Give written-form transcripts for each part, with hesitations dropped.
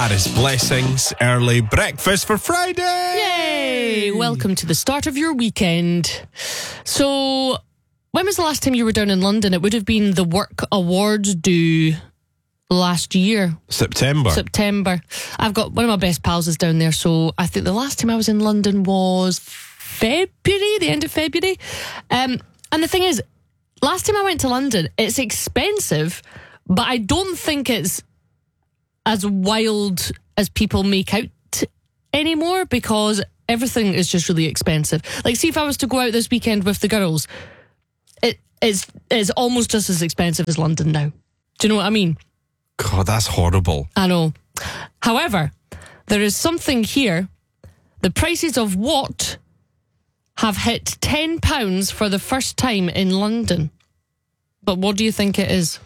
That is Blessings Early Breakfast for Friday. Yay! Welcome to the start of your weekend. So, when was the last time you were down in London? It would have been the Work Awards due last year. September. I've got one of my best pals is down there, so I think the last time I was in London was February, the end of February. And the thing is, last time I went to London, it's expensive, but I don't think it's as wild as people make out anymore, because everything is just really expensive. Like, see, if I was to go out this weekend with the girls, it is almost just as expensive as London now. Do you know what I mean? God, that's horrible. I know. However, there is something here. The prices of what have hit £10 for the first time in London. But what do you think it is?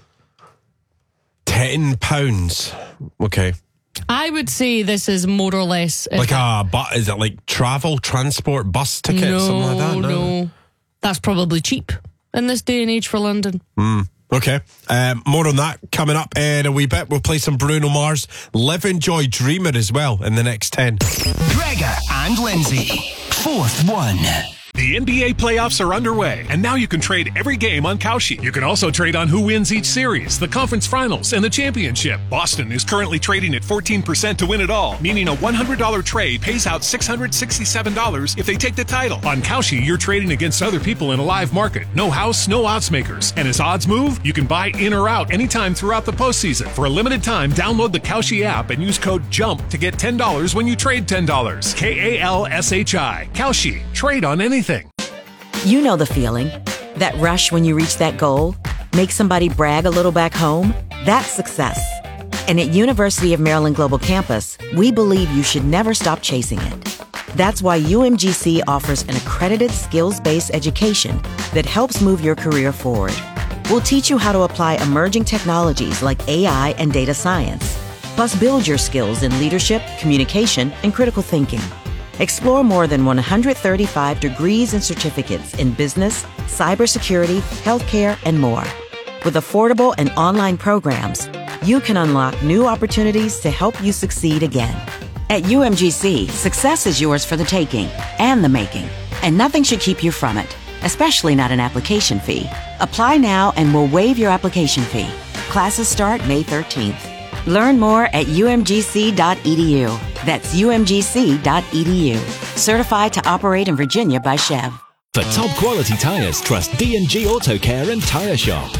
£10. Okay. I would say this is more or less... Like is it like travel, transport, bus tickets, something like that? No. That's probably cheap in this day and age for London. Okay. More on that coming up in a wee bit. We'll play some Bruno Mars, Live, Enjoy, Dreamer as well in the next 10. Gregor and Lindsay. Fourth one. The NBA playoffs are underway, and now you can trade every game on Kalshi. You can also trade on who wins each series, the conference finals, and the championship. Boston is currently trading at 14% to win it all, meaning a $100 trade pays out $667 if they take the title. On Kalshi, you're trading against other people in a live market. No house, no odds makers. And as odds move, you can buy in or out anytime throughout the postseason. For a limited time, download the Kalshi app and use code JUMP to get $10 when you trade $10. KALSHI. Kalshi. Trade on anything. You know the feeling. That rush when you reach that goal? Make somebody brag a little back home? That's success. And at University of Maryland Global Campus, we believe you should never stop chasing it. That's why UMGC offers an accredited skills-based education that helps move your career forward. We'll teach you how to apply emerging technologies like AI and data science, plus build your skills in leadership, communication, and critical thinking. Explore more than 135 degrees and certificates in business, cybersecurity, healthcare, and more. With affordable and online programs, you can unlock new opportunities to help you succeed again. At UMGC, success is yours for the taking and the making, and nothing should keep you from it, especially not an application fee. Apply now and we'll waive your application fee. Classes start May 13th. Learn more at umgc.edu. That's umgc.edu. Certified to operate in Virginia by Chev. For top quality tyres, trust D&G Auto Care and Tyre Shop.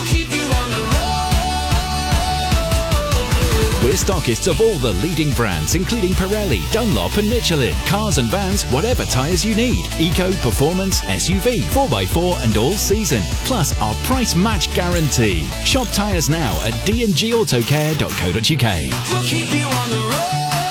We're stockists of all the leading brands, including Pirelli, Dunlop and Michelin. Cars and vans, whatever tyres you need. Eco, performance, SUV, 4x4 and all season. Plus our price match guarantee. Shop tyres now at dngautocare.co.uk. We'll keep you on the road.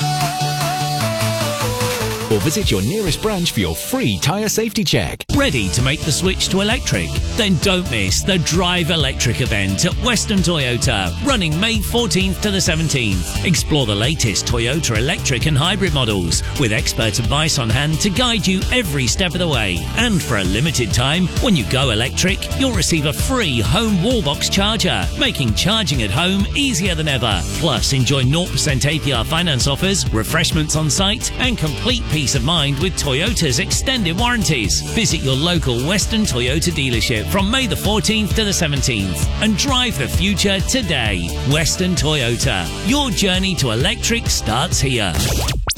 Or visit your nearest branch for your free tyre safety check. Ready to make the switch to electric? Then don't miss the Drive Electric event at Western Toyota, running May 14th to the 17th. Explore the latest Toyota electric and hybrid models, with expert advice on hand to guide you every step of the way. And for a limited time, when you go electric, you'll receive a free home wallbox charger, making charging at home easier than ever. Plus, enjoy 0% APR finance offers, refreshments on site, and complete peace of mind with Toyota's extended warranties. Visit your local Western Toyota dealership from May the 14th to the 17th and drive the future today. Western Toyota. Your journey to electric starts here.